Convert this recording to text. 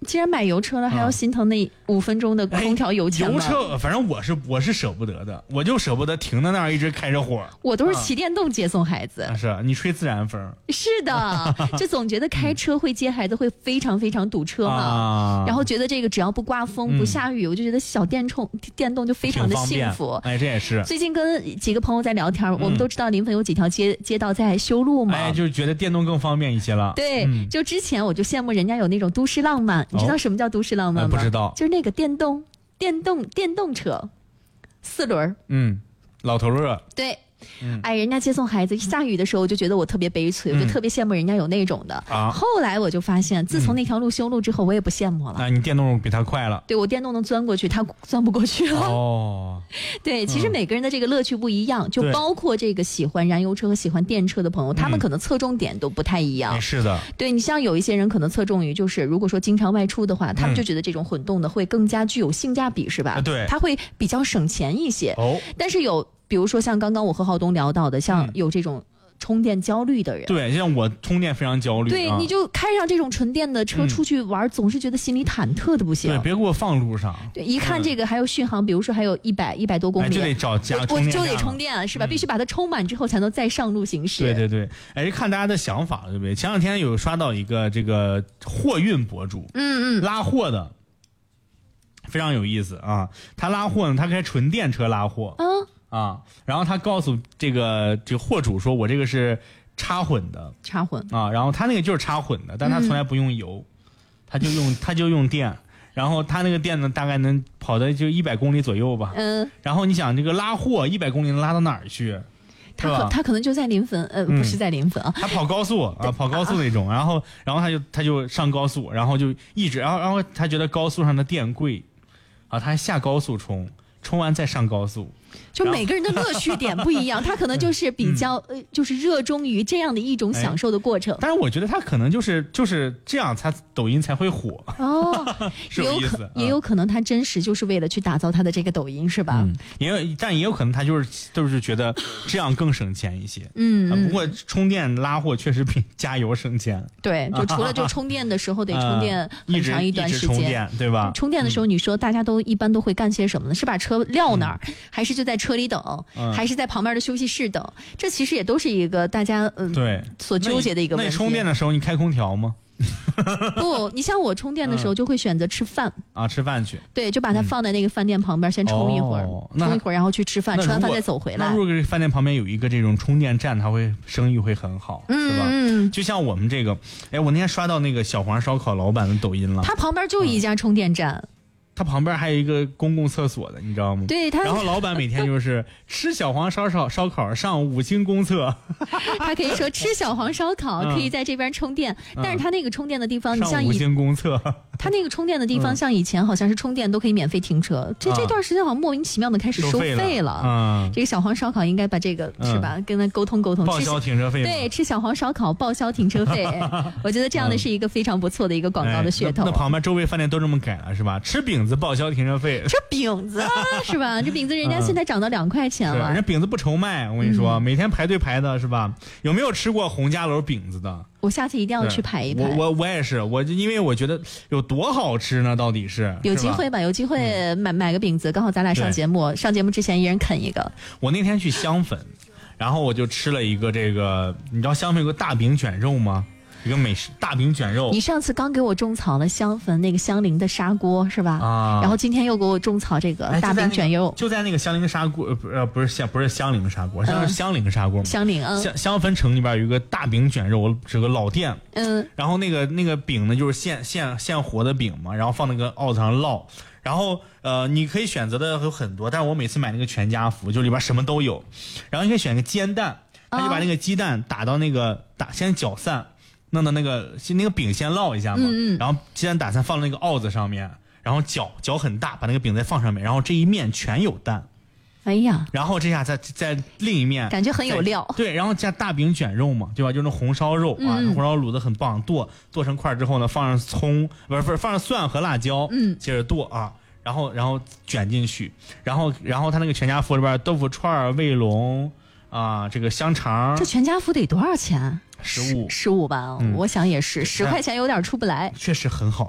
既然买油车了，还要心疼那5分钟的空调油钱吗？ 油车，反正我是舍不得的，我就舍不得停在那儿一直开着火。 我都是骑电动接送孩子。 是你吹自然风。 是的，就总觉得开车会接孩子会非常非常堵车嘛，然后觉得这个只要不刮风、不下雨，我就觉得小电动就非常的幸福。 哎，这也是。 最近跟几个朋友在聊天，我们都知道临汾有几条街道在修路嘛， 哎，就是觉得电动更方便一些了。 对，就之前我就羡慕人家有那种都市浪漫，你知道什么叫都市浪漫吗？ 不知道， 就是那个电动车，4轮， 老头乐。 对。哎，人家接送孩子下雨的时候，我就觉得我特别悲催，我就特别羡慕人家有那种的。后来我就发现，自从那条路修路之后，我也不羡慕了。 你电动比他快了。 对，我电动能钻过去，他钻不过去了。哦，对，其实每个人的这个乐趣不一样，就包括这个喜欢燃油车和喜欢电车的朋友，他们可能侧重点都不太一样。 是的， 对，你像有一些人可能侧重于就是，如果说经常外出的话，他们就觉得这种混动的会更加具有性价比，是吧？ 对， 他会比较省钱一些。但是比如说像刚刚我和浩东聊到的，像有这种充电焦虑的人， 对，像我充电非常焦虑， 对，你就开上这种纯电的车出去玩，总是觉得心里忐忑的不行。 对，别给我放路上。 对，一看这个还有续航，比如说还有100多公里， 就得找加充电， 我就得充电，是吧？必须把它充满之后才能再上路行驶。 对，哎，看大家的想法，对不对？前两天有刷到一个这个货运博主，拉货的。非常有意思啊！他拉货呢，他开纯电车拉货，然后他告诉这个货主说：“我这个是插混的，然后他那个就是插混的，但他从来不用油，他就用电，然后他那个电呢，大概能跑的就100公里左右吧，然后你想这个拉货100公里能拉到哪儿去？ 他可能就在临汾，不是在临汾啊， 他跑高速啊，跑高速那种，然后他就上高速，然后就一直，然后他觉得高速上的电贵。他还下高速充完再上高速， 就每个人的乐趣点不一样，他可能就是比较就是热衷于这样的一种享受的过程。 但是我觉得他可能就是这样，他抖音才会火是有意思。 也有可能他真实就是为了去打造他的这个抖音，是吧？ 但也有可能他就是觉得这样更省钱一些。不过充电拉货确实比加油省钱。 对，就除了就充电的时候得充电很长一段时间， 充电对吧？ 充电的时候，你说大家一般都会干些什么呢？是把车撂那儿，还是就在车里等，还是在旁边的休息室等？这其实也都是一个大家对所纠结的一个问题。 那你充电的时候你开空调吗？ 不，你像我充电的时候就会选择吃饭吃饭去。 对，就把它放在那个饭店旁边先充一会儿，充一会儿然后去吃饭，吃完饭再走回来。 那如果饭店旁边有一个这种充电站，它会生意会很好，是吧？就像我们这个，我那天刷到那个小黄烧烤老板的抖音了， 他旁边就一家充电站。 他旁边还有一个公共厕所的，你知道吗？ 对， 然后老板每天就是吃小黄烧烤上5星公厕。 他可以说吃小黄烧烤可以在这边充电，但是他那个充电的地方，你像 5星公厕， 他那个充电的地方，像以前好像是充电都可以免费停车，这段时间好像莫名其妙的开始收费了。这个小黄烧烤应该把这个是吧，跟他沟通， 报销停车费。 对，吃小黄烧烤报销停车费，我觉得这样的是一个非常不错的一个广告的噱头。 那旁边周围饭店都这么改了是吧？吃饼子报销停车费， 这饼子是吧？这饼子人家现在涨到2块钱了， 人家饼子不愁卖，我跟你说，每天排队排的是吧？有没有吃过洪家楼饼子的？ 我下次一定要去排一排。 我也是，因为我觉得有多好吃呢，到底是有机会吧？有机会买个饼子，刚好咱俩上节目之前一人啃一个。 我那天去香粉，然后我就吃了一个这个，你知道香粉有个大饼卷肉吗？一个美食大饼卷肉。 你上次刚给我种草了香粉那个香菱的砂锅是吧？然后今天又给我种草这个大饼卷肉， 就在那个香菱砂锅，不是香菱砂锅，是香菱砂锅。 香菱香粉城里边有一个大饼卷肉，是个老店。然后那个饼呢，就是现活的饼嘛，然后放那个鏊子上烙。然后你可以选择的有很多，但是我每次买那个全家福，就里边什么都有。然后你可以选个煎蛋，他就把那个鸡蛋打到那个先搅散。弄到那个饼先烙一下嘛，然后鸡蛋打散放到那个鏊子上面，然后搅很大，把那个饼再放上面，然后这一面全有蛋。 哎呀， 然后这下在另一面感觉很有料。 对，然后加大饼卷肉嘛，对吧？就是那红烧肉啊，红烧卤的很棒，剁成块之后呢，放上葱，不是放上蒜和辣椒，接着剁啊，然后卷进去，然后他那个全家福里边豆腐串、卫龙啊，这个香肠， 这全家福得多少钱？ 15 吧，我想也是10块钱有点出不来， 确实很好